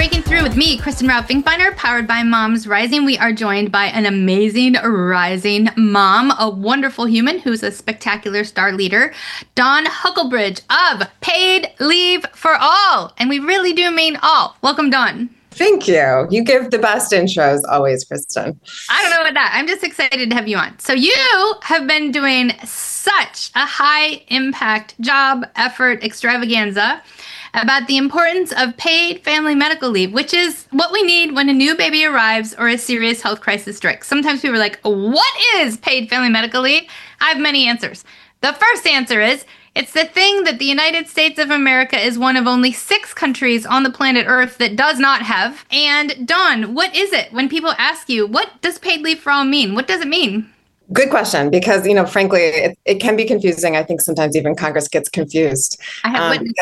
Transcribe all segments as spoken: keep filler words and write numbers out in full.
Breaking Through with me, Kristen Rao Finkbeiner, powered by Moms Rising. We are joined by an amazing rising mom, a wonderful human who's a spectacular star leader, Dawn Huckelbridge of Paid Leave for All. And we really do mean all. Welcome, Dawn. Thank you. You give the best intros always, Kristen. I don't know about that. I'm just excited to have you on. So you have been doing such a high impact job, effort, extravaganza about the importance of paid family medical leave, which is what we need when a new baby arrives or a serious health crisis strikes. Sometimes people are like, what is paid family medical leave? I have many answers. The first answer is, it's the thing that the United States of America is one of only six countries on the planet Earth that does not have. And Dawn, what is it? When people ask you, what does paid leave for all mean? What does it mean? Good question, because, you know, frankly, it, it can be confusing. I think sometimes even Congress gets confused. I have um, witnessed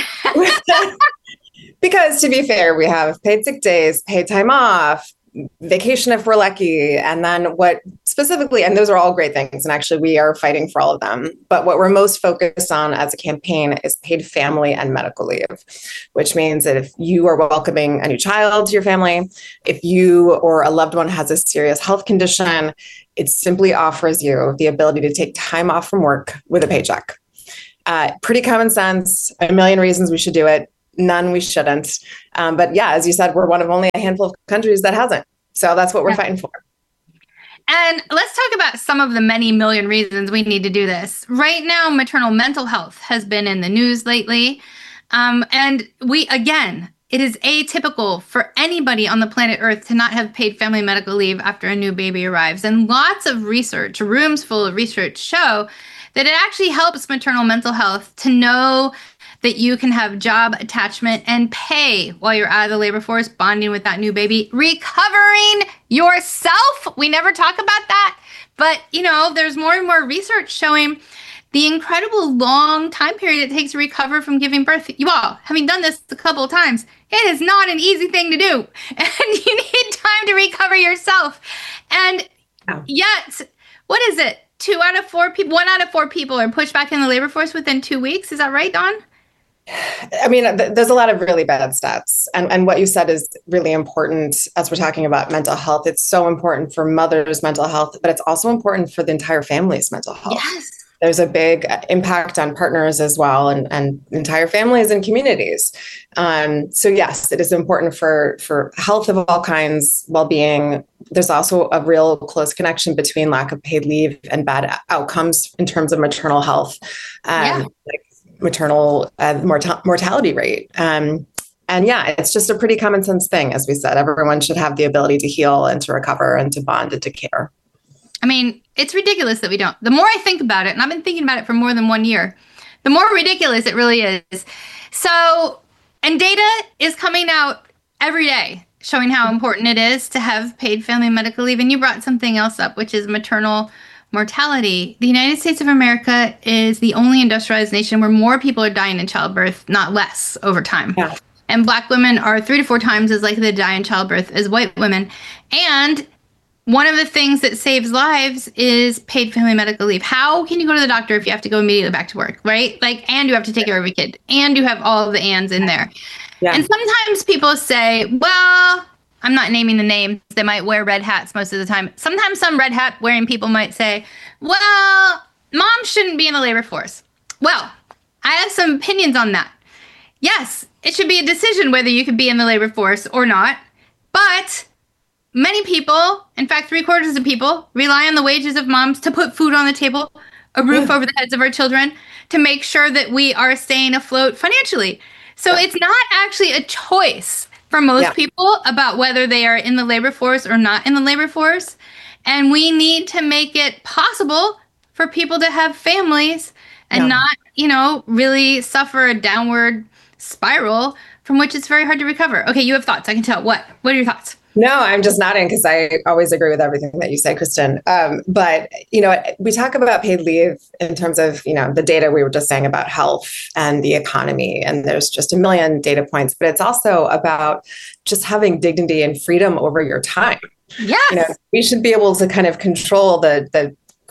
that. Because to be fair, we have paid sick days, paid time off, vacation if we're lucky, and then what specifically, and those are all great things, and actually we are fighting for all of them, but what we're most focused on as a campaign is paid family and medical leave, which means that if you are welcoming a new child to your family, if you or a loved one has a serious health condition, it simply offers you the ability to take time off from work with a paycheck. Uh, pretty common sense, a million reasons we should do it. None we shouldn't. Um, but yeah, as you said, we're one of only a handful of countries that hasn't. So that's what we're yeah. fighting for. And let's talk about some of the many million reasons we need to do this. Right now, maternal mental health has been in the news lately. Um, and we, again, it is atypical for anybody on the planet Earth to not have paid family medical leave after a new baby arrives. And lots of research, rooms full of research, show that it actually helps maternal mental health to know that you can have job attachment and pay while you're out of the labor force, bonding with that new baby, recovering yourself. We never talk about that, but you know, there's more and more research showing the incredible long time period it takes to recover from giving birth. You all, having done this a couple of times, it is not an easy thing to do, and you need time to recover yourself. And oh. yet, what is it? Two out of four people, one out of four people are pushed back in the labor force within two weeks. Is that right, Dawn? I mean, th- there's a lot of really bad stats. And, and what you said is really important as we're talking about mental health. It's so important for mothers' mental health, but it's also important for the entire family's mental health. Yes. There's a big impact on partners as well, and, and entire families and communities. Um, so yes, it is important for, for health of all kinds, well-being. There's also a real close connection between lack of paid leave and bad outcomes in terms of maternal health. Um, yeah. like, maternal uh, mort- mortality rate. Um, and yeah, it's just a pretty common sense thing. As we said, everyone should have the ability to heal and to recover and to bond and to care. I mean, it's ridiculous that we don't. The more I think about it, and I've been thinking about it for more than one year, the more ridiculous it really is. So, and data is coming out every day showing how important it is to have paid family medical leave. And you brought something else up, which is maternal mortality. The United States of America is the only industrialized nation where more people are dying in childbirth, not less, over time. Yeah. And Black women are three to four times as likely to die in childbirth as white women. And one of the things that saves lives is paid family medical leave. How can you go to the doctor if you have to go immediately back to work, right? Like, and you have to take care of a kid, and you have all of the ands in there. Yeah. And sometimes people say, well, I'm not naming the names. They might wear red hats most of the time. Sometimes some red hat wearing people might say, well, mom shouldn't be in the labor force. Well, I have some opinions on that. Yes, it should be a decision whether you could be in the labor force or not. But many people, in fact, three quarters of people, rely on the wages of moms to put food on the table, a roof yeah. over the heads of our children, to make sure that we are staying afloat financially. So yeah. it's not actually a choice for most yeah. people about whether they are in the labor force or not in the labor force. And we need to make it possible for people to have families and yeah. not, you know, really suffer a downward spiral from which it's very hard to recover. Okay, you have thoughts. I can tell. What? What are your thoughts? No, I'm just nodding because I always agree with everything that you say, Kristen. Um, but, you know, we talk about paid leave in terms of, you know, the data we were just saying about health and the economy. And there's just a million data points, but it's also about just having dignity and freedom over your time. Yes. You know, we should be able to kind of control the the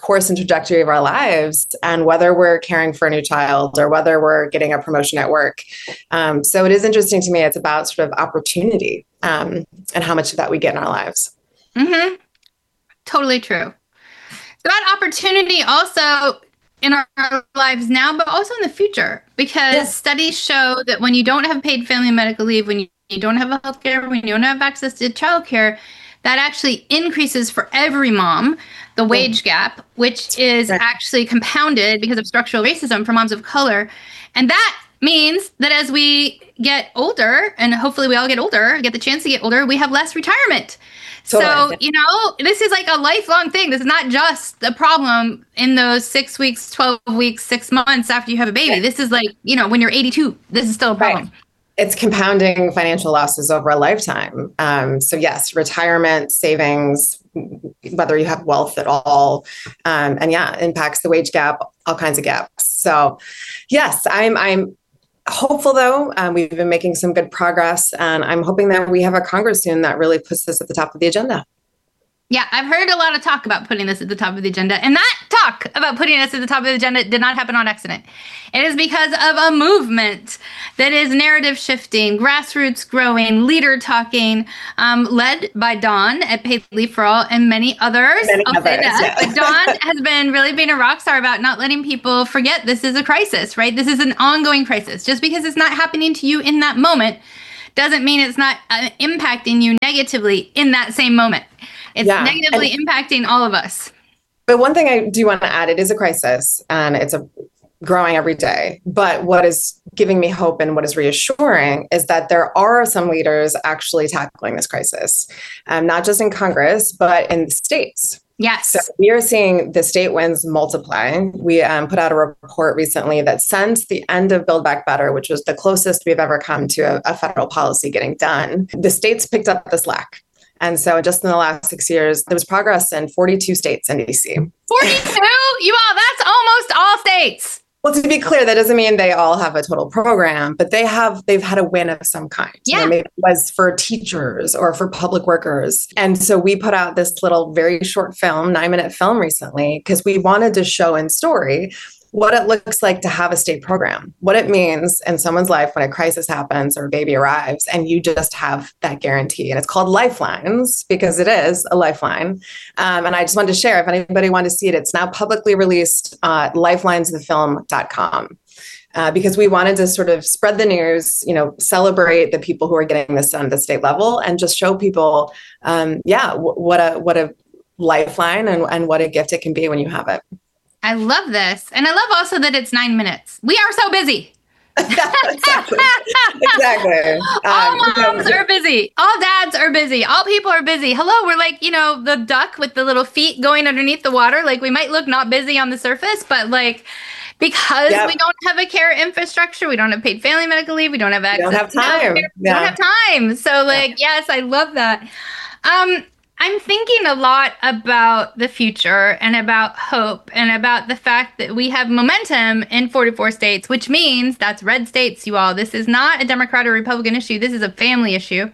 course and trajectory of our lives, and whether we're caring for a new child or whether we're getting a promotion at work. Um, so it is interesting to me. It's about sort of opportunity um, and how much of that we get in our lives. Mm-hmm. Totally true. It's about opportunity also in our lives now, but also in the future, because yeah. studies show that when you don't have paid family and medical leave, when you, you don't have health care, when you don't have access to childcare, that actually increases for every mom the wage gap, which is right. actually compounded because of structural racism for moms of color. And that means that as we get older, and hopefully we all get older, get the chance to get older, we have less retirement. Totally. So, you know, this is like a lifelong thing. This is not just a problem in those six weeks, twelve weeks, six months after you have a baby. This is like, you know, when you're eighty-two, this is still a problem. Right. It's compounding financial losses over a lifetime. Um, so yes, retirement, savings, whether you have wealth at all. Um, and yeah, impacts the wage gap, all kinds of gaps. So yes, I'm, I'm hopeful though. Um, we've been making some good progress, and I'm hoping that we have a Congress soon that really puts this at the top of the agenda. Yeah, I've heard a lot of talk about putting this at the top of the agenda, and that talk about putting this at the top of the agenda did not happen on accident. It is because of a movement that is narrative shifting, grassroots growing, leader talking, um, led by Dawn at Paid Leave for All and many others. Many I'll others, say that. yeah. But Dawn has been really being a rock star about not letting people forget this is a crisis, right? This is an ongoing crisis. Just because it's not happening to you in that moment doesn't mean it's not uh, impacting you negatively in that same moment. It's yeah. negatively and, impacting all of us. But one thing I do want to add, it is a crisis and it's a growing every day. But what is giving me hope and what is reassuring is that there are some leaders actually tackling this crisis, um, not just in Congress, but in the states. Yes. So we are seeing the state wins multiply. We um, put out a report recently that since the end of Build Back Better, which was the closest we've ever come to a, a federal policy getting done, the states picked up the slack. And so just in the last six years, there was progress in forty-two states in D C. forty-two? You all, that's almost all states. Well, to be clear, that doesn't mean they all have a total program, but they have, they've had a win of some kind. Yeah. You know, maybe it was for teachers or for public workers. And so we put out this little very short film, nine minute film recently, because we wanted to show in story what it looks like to have a state program, what it means in someone's life when a crisis happens or a baby arrives and you just have that guarantee. And it's called Lifelines because it is a lifeline. Um, and I just wanted to share, if anybody wanted to see it, it's now publicly released at lifelines the film dot com. Uh, because we wanted to sort of spread the news, you know, celebrate the people who are getting this done at the state level and just show people, um, yeah, w- what a what a lifeline and, and what a gift it can be when you have it. I love this. And I love also that it's nine minutes. We are so busy. exactly. exactly. All Um, moms are busy. All dads are busy. All people are busy. Hello, we're like, you know, the duck with the little feet going underneath the water. Like we might look not busy on the surface, but like because yep. we don't have a care infrastructure, we don't have paid family medical leave, we don't have access. We don't have time. We yeah. don't have time. So like, yeah. yes, I love that. Um, I'm thinking a lot about the future and about hope and about the fact that we have momentum in forty-four states, which means that's red states, you all. This is not a Democrat or Republican issue. This is a family issue.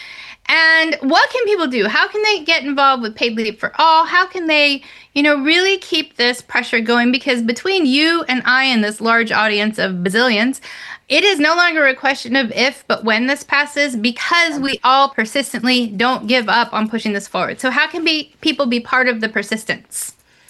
And what can people do? How can they get involved with Paid Leave for All? How can they, you know, really keep this pressure going? Because between you and I and this large audience of bazillions, it is no longer a question of if, but when this passes, because we all persistently don't give up on pushing this forward. So how can be people be part of the persistence?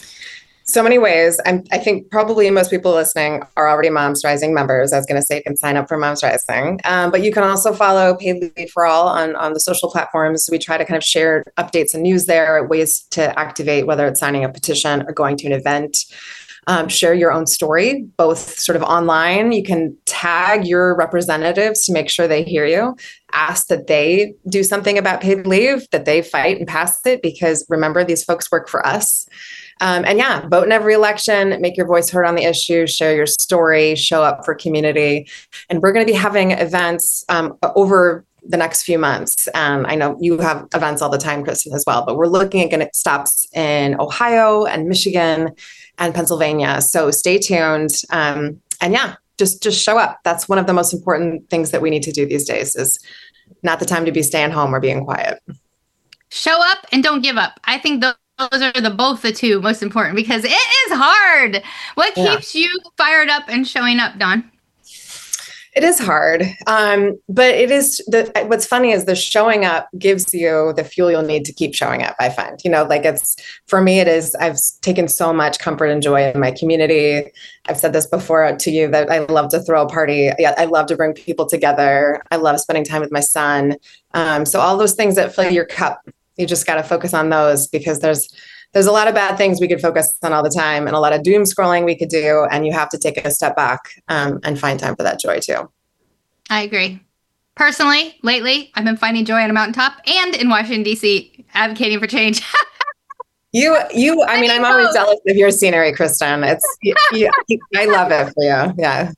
So many ways. I'm, I think probably most people listening are already Moms Rising members. I was going to say you can sign up for Moms Rising. Um, but you can also follow Paid Leave for All on, on the social platforms. We try to kind of share updates and news there, ways to activate, whether it's signing a petition or going to an event. Um, share your own story, both sort of online. You can tag your representatives to make sure they hear you. Ask that they do something about paid leave, that they fight and pass it, because remember, these folks work for us. Um, and yeah, vote in every election, make your voice heard on the issue, share your story, show up for community. And we're going to be having events um, over the next few months. Um, I know you have events all the time, Kristen, as well, but we're looking at getting stops in Ohio and Michigan and Pennsylvania. So stay tuned. Um, and yeah, just, just show up. That's one of the most important things that we need to do these days, is not the time to be staying home or being quiet. Show up and don't give up. I think th- those are the both the two most important because it is hard. What keeps yeah. you fired up and showing up, Dawn? It is hard. Um, but it is the, what's funny is the showing up gives you the fuel you'll need to keep showing up. I find, you know, like it's, for me, it is, I've taken so much comfort and joy in my community. I've said this before to you that I love to throw a party. I love to bring people together. I love spending time with my son. Um, so all those things that fill your cup, you just got to focus on those because there's, There's a lot of bad things we could focus on all the time and a lot of doom scrolling we could do. And you have to take a step back um, and find time for that joy too. I agree. Personally, lately, I've been finding joy on a mountaintop and in Washington, D C, advocating for change. you, you, I mean, I'm always jealous of your scenery, Kristen. It's, you, you, I love it for you. Yeah.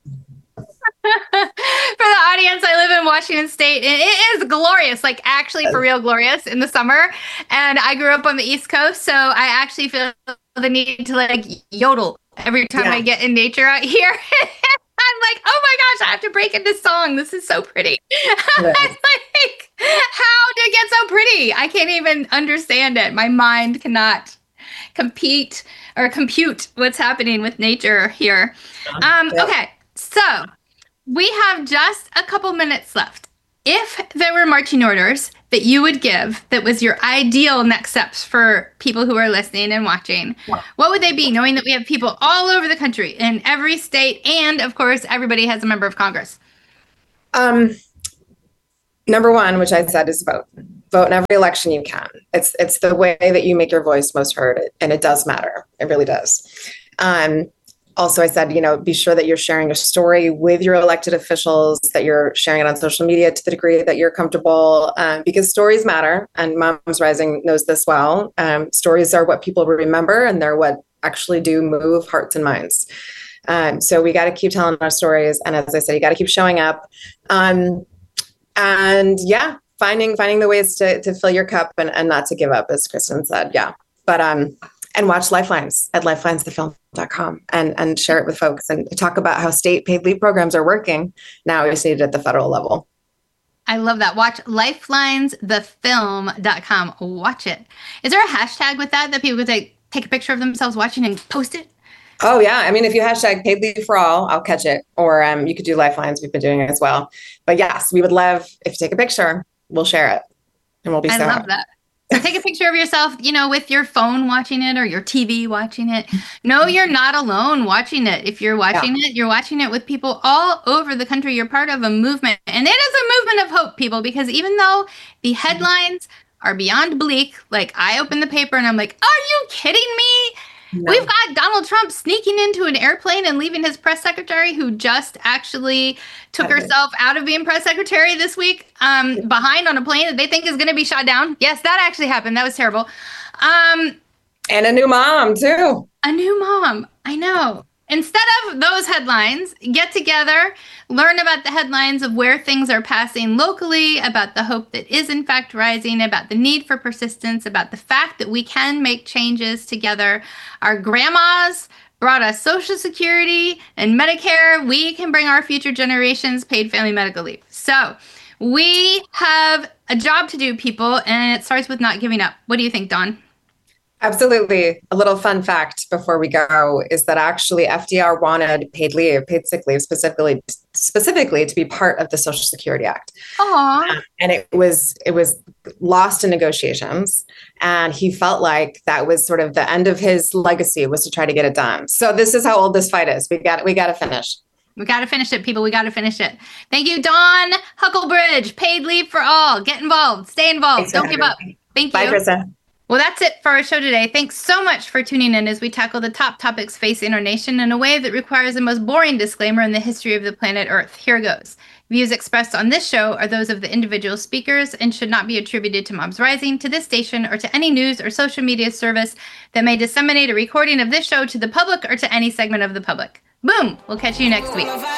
For the audience, I live in Washington State, and it is glorious, like actually for real glorious in the summer. And I grew up on the East Coast, so I actually feel the need to like yodel every time yeah. I get in nature out here. I'm like, oh my gosh, I have to break into song. This is so pretty. I'm like, how did it get so pretty? I can't even understand it. My mind cannot compete or compute what's happening with nature here. Um, yeah. Okay, so we have just a couple minutes left. If there were marching orders that you would give that was your ideal next steps for people who are listening and watching, what would they be, knowing that we have people all over the country in every state and, of course, everybody has a member of Congress? Um, number one, which I said, is vote. Vote in every election you can. It's, it's the way that you make your voice most heard, and it does matter. It really does. Um, Also, I said, you know, be sure that you're sharing a story with your elected officials, that you're sharing it on social media to the degree that you're comfortable, um, because stories matter. And Moms Rising knows this well. Um, stories are what people remember, and they're what actually do move hearts and minds. Um, so we got to keep telling our stories. And as I said, you got to keep showing up. Um, and yeah, finding finding the ways to, to fill your cup and, and not to give up, as Kristen said. Yeah. But um. And watch Lifelines at lifelines the film dot com and, and share it with folks and talk about how state paid leave programs are working. Now we just need it at the federal level. I love that. Watch lifelines the film dot com. Watch it. Is there a hashtag with that that people could take, take a picture of themselves watching and post it? Oh, yeah. I mean, if you hashtag paid leave for all, I'll catch it. Or um, you could do Lifelines. We've been doing it as well. But yes, we would love, if you take a picture, we'll share it. And we'll be I so love happy. that. So take a picture of yourself, you know, with your phone watching it or your T V watching it. No, you're not alone watching it. If you're watching yeah. it, you're watching it with people all over the country. You're part of a movement. And it is a movement of hope, people, because even though the headlines are beyond bleak, like I open the paper and I'm like, are you kidding me? No. We've got Donald Trump sneaking into an airplane and leaving his press secretary, who just actually took okay. herself out of being press secretary this week, um, yeah. behind on a plane that they think is going to be shot down. Yes, that actually happened. That was terrible. Um, and a new mom, too. A new mom. I know. Instead of those headlines, get together, learn about the headlines of where things are passing locally, about the hope that is in fact rising, about the need for persistence, about the fact that we can make changes together. Our grandmas brought us Social Security and Medicare. We can bring our future generations paid family medical leave. So we have a job to do, people, and it starts with not giving up. What do you think, Dawn? Absolutely. A little fun fact before we go is that actually F D R wanted paid leave, paid sick leave, specifically specifically to be part of the Social Security Act. Aww. Um, and it was it was lost in negotiations, and he felt like that was sort of the end of his legacy, was to try to get it done. So this is how old this fight is. We got we got to finish. We got to finish it, people. We got to finish it. Thank you, Dawn Huckelbridge. Paid leave for all. Get involved. Stay involved. Don't give up. Thank you. Bye, Krista. Well, that's it for our show today. Thanks so much for tuning in as we tackle the top topics facing our nation in a way that requires the most boring disclaimer in the history of the planet Earth. Here goes. Views expressed on this show are those of the individual speakers and should not be attributed to Moms Rising, to this station, or to any news or social media service that may disseminate a recording of this show to the public or to any segment of the public. Boom! We'll catch you next week.